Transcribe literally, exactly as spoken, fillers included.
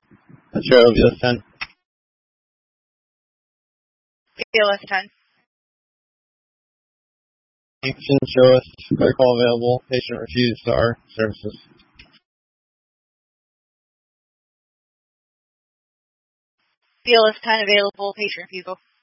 Sure, B L S ten. B L S ten. Patients show us clear call available. Patient refused to our services. B L S ten available. Patient refusal.